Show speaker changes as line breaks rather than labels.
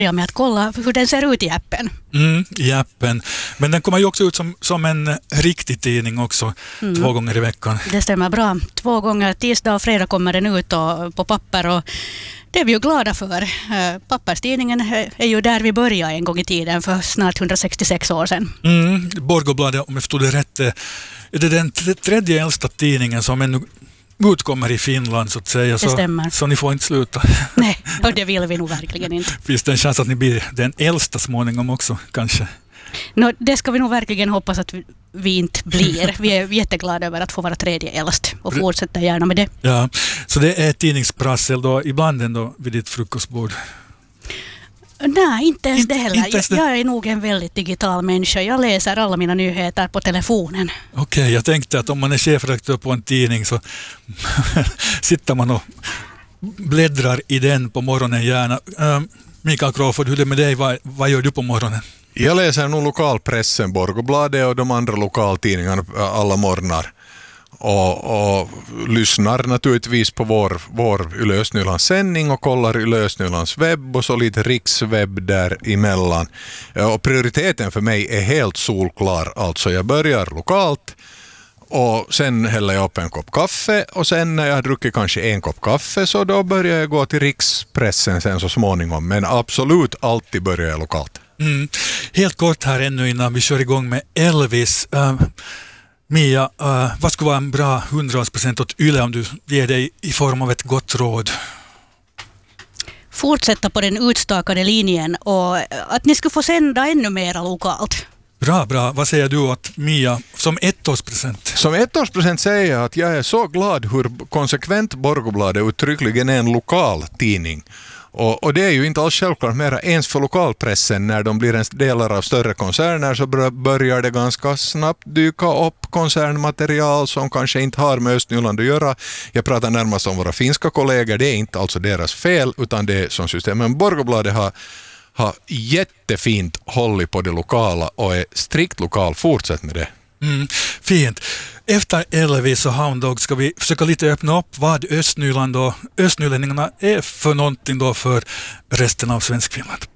börja med att kolla hur den ser ut i appen.
I appen. Men den kommer ju också ut som en riktig tidning också 2 gånger i veckan.
Det stämmer bra. 2 gånger, tisdag och fredag kommer den ut på papper och det är vi ju glada för. Papperstidningen är ju där vi började en gång i tiden för snart 166 år sedan.
Borgobladet, om jag förstod det rätt, är det den tredje äldsta tidningen som ännu utkommer i Finland så att säga.
Det stämmer.
Så ni får inte sluta.
Nej, och det vill vi nog verkligen inte.
Finns det en chans att ni blir den äldsta småningom också kanske?
Det ska vi nog verkligen hoppas att vi inte blir. Vi är jätteglada över att få vara tredje äldst och fortsätta gärna med det.
Ja, så det är tidningsprassel då ibland ändå vid ditt frukostbord?
Nej, inte ens det heller.
Inte ens det.
Jag är nog en väldigt digital människa. Jag läser alla mina nyheter på telefonen.
Okej, jag tänkte att om man är chefredaktör på en tidning så sitter man och bläddrar i den på morgonen gärna. Mikael Crawford, hur är det med dig? Vad gör du på morgonen?
Jag läser nog lokalpressen, Borgobladet och de andra lokaltidningarna alla morgnar. Och lyssnar naturligtvis på vår Yle Östnylands sändning och kollar Yle Östnylands webb och så lite rikswebb däremellan. Och prioriteten för mig är helt solklar. Alltså jag börjar lokalt och sen häller jag upp en kopp kaffe och sen när jag har druckit kanske en kopp kaffe så då börjar jag gå till rikspressen sen så småningom. Men absolut alltid börjar jag lokalt.
Helt kort här ännu innan vi kör igång med Elvis. Mia, vad skulle vara en bra 100% åt Yle om du ger dig i form av ett gott råd?
Fortsätta på den utstakade linjen och att ni skulle få sända ännu mer lokalt.
Bra. Vad säger du åt Mia som 1-årspresent?
Som 1-årspresent säger jag att jag är så glad hur konsekvent Borgobladet uttryckligen är en lokal tidning. Och det är ju inte alls självklart mera ens för lokalpressen. När de blir en delar av större koncerner så börjar det ganska snabbt dyka upp koncernmaterial som kanske inte har med Östnyland att göra. Jag pratar närmast om våra finska kollegor. Det är inte alltså deras fel utan det är som system. Men Borgobladet har jättefint hållit på det lokala och är strikt lokal. Fortsätt med det.
Fint. Efter Elvis och Hound Dog ska vi försöka lite öppna upp vad Östnyland och östnylänningarna är för någonting då för resten av Svenskfinland.